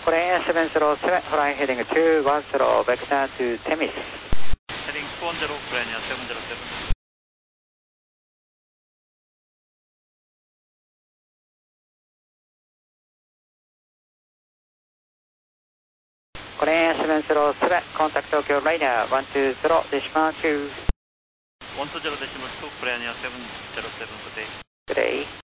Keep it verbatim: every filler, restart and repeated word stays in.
Korean seven zero seven, flying heading two one zero, vector to Temis. Heading two one zero, Korean seven zero seven. Korean seven zero seven, contact Tokyo radar one two zero, decimal two. one two zero decimal two, Korean seven zero seven, good day. Good day.